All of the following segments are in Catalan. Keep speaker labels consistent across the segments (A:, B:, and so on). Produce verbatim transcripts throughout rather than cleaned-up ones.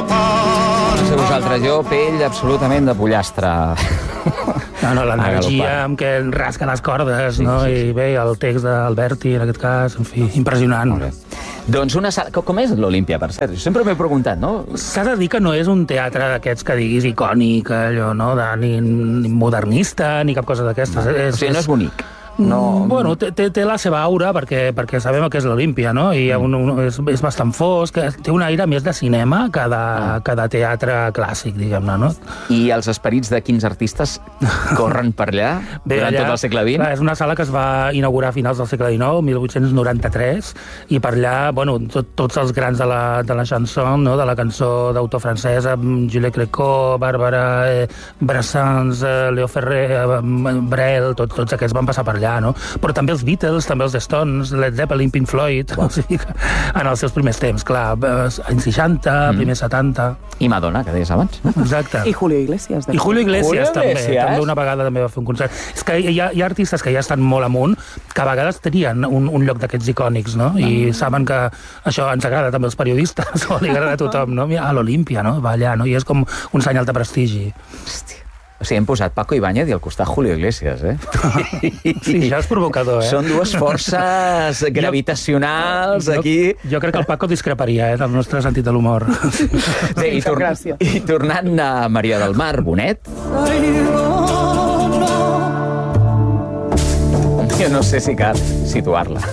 A: No sé vosaltres, jo pell absolutament de pollastre.
B: No, no, l'energia amb què rasca les cordes, sí, no? Sí, sí. I bé, el text d'Alberti, en aquest cas, en fi, impressionant.
A: Doncs una sala... Com és l'Olímpia, per cert? Jo sempre m'he preguntat, no?
B: S'ha de dir que no és un teatre d'aquests que diguis icònic, allò, no? De, ni, ni modernista, ni cap cosa d'aquestes.
A: No. O sigui, no és bonic.
B: No... Bueno, té, té la seva aura, perquè, perquè sabem que és l'Olímpia, no? I un, un, és, és bastant fosc, té un aire més de cinema que de, ah. que de teatre clàssic, diguem-ne, no?
A: I els esperits de quins artistes corren per allà Bé, durant allà, tot el segle vint?
B: Clar, és una sala que es va inaugurar a finals del segle dinou, mil vuit-cents noranta-tres, i per allà, bueno, tot, tots els grans de la, de la chanson, no? De la cançó d'autor francesa, Juliette Gréco, Bàrbara, eh, Brassens, eh, Léo Ferré, eh, Brel, tots, tots aquests van passar per allà, no? Però també els Beatles, també els Stones, Led Zeppelin, Pink Floyd, wow. O sigui, en els seus primers temps, clar, anys seixanta, mm. primers setanta...
A: I Madonna, que deies abans.
B: Exacte.
C: I Julio Iglesias.
B: I Julio Iglesias,
A: Julio
B: també.
A: Iglesias.
B: També una vegada també va fer un concert. És que hi ha, hi ha artistes que ja estan molt amunt, que a vegades tenien un, un lloc d'aquests icònics, no? I mm. saben que això ens agrada també als periodistes, o li agrada a tothom, no? A l'Olímpia, no? Va allà, no? I és com un senyal de prestigi.
A: Hòstia. O sigui, hem posat Paco Ibáñez i al costat Julio Iglesias, eh?
B: Sí, ja és provocador, eh?
A: Són dues forces gravitacionals,
B: jo,
A: aquí...
B: Jo crec que el Paco discreparia, eh, del nostre sentit de l'humor.
A: Bé, i, tor I tornant a Maria del Mar Bonet... Jo no sé si cal situar-la.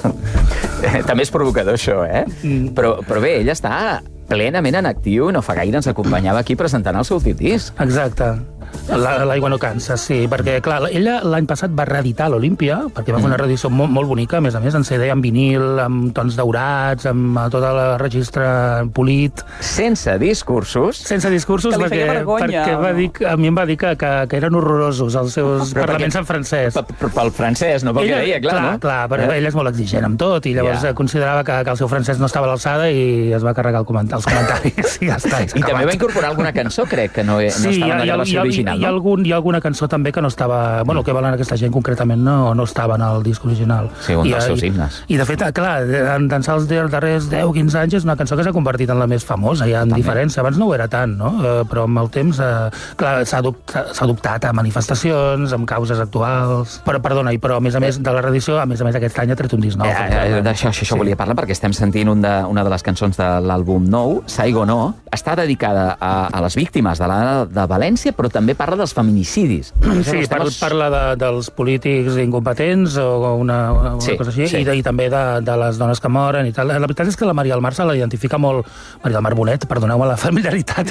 A: També és provocador, això, eh? Mm. Però, però bé, ella està plenament en actiu, no fa gaire ens acompanyava aquí presentant el seu últim disc.
B: Exacte. L'aigua no cansa, sí, perquè, clar, ella l'any passat va reeditar l'Olímpia, perquè va fer una reedició molt, molt bonica, a més a més, en C D, amb vinil, amb tons daurats, amb tot el registre polit.
A: Sense discursos.
B: Sense discursos,
C: que li
B: perquè,
C: feia vergonya,
B: perquè va dir, a mi em va dir que, que, que eren horrorosos els seus però parlaments perquè, en francès.
A: Pel francès, no pel ella, que deia, clar,
B: clar
A: no?
B: Clar, però eh? ella és molt exigent amb tot, i llavors yeah. considerava que, que el seu francès no estava a l'alçada i es va carregar el coment els comentaris i ja està.
A: I, I també va incorporar alguna cançó, crec, que no, no sí, estava en la gravació original,
B: no? Hi ha algun, hi ha alguna cançó també que no estava... Bueno, que valen aquesta gent concretament no, no estava en el disc original.
A: Sí, un dels seus himnes.
B: I, I de fet, clar, en d'ençà els darrers deu o quinze anys és una cançó que s'ha convertit en la més famosa, hi ha diferència. Abans no ho era tant, no? Eh, però amb el temps, eh, clar, s'ha adoptat, adoptat a manifestacions, amb causes actuals... Però, perdona, i però a més a més de la reedició, a més a més aquest any ha tret un disc nou.
A: Eh, eh, D'això això sí. volia parlar, perquè estem sentint un de, una de les cançons de l'àlbum nou, Saigonó, està dedicada a, a les víctimes de la de València, però també parla dels feminicidis.
B: Sí, parla, parla de, dels polítics incompetents o una, una
A: sí,
B: cosa així,
A: sí.
B: i, de, i també de, de les dones que moren i tal. La veritat és que la Maria del Mar se l'identifica molt... Maria del Mar Bonet, perdoneu-me la familiaritat,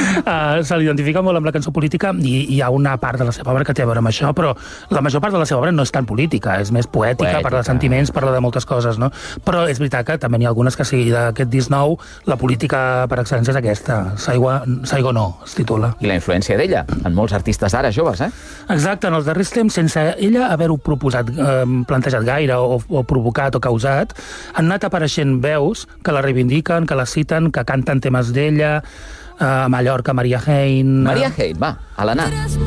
B: uh, se l'identifica molt amb la cançó política i hi ha una part de la seva obra que té a veure amb això, però la major part de la seva obra no és tan política, és més poètica, poètica. Parla de sentiments, parla de moltes coses, no? Però és veritat que també n'hi ha algunes que sí, d'aquest disc nou, la política per excel·lència és aquesta, Saigonó, es titula.
A: I la influència d'ella, en molts artistes d'ara, joves, eh?
B: Exacte, en els darrers temps, sense ella haver-ho proposat, eh, plantejat gaire o, o provocat o causat, han anat apareixent veus que la reivindiquen, que la citen, que canten temes d'ella, eh, a Mallorca, Maria Hein...
A: Maria Hein, va, a l'anar.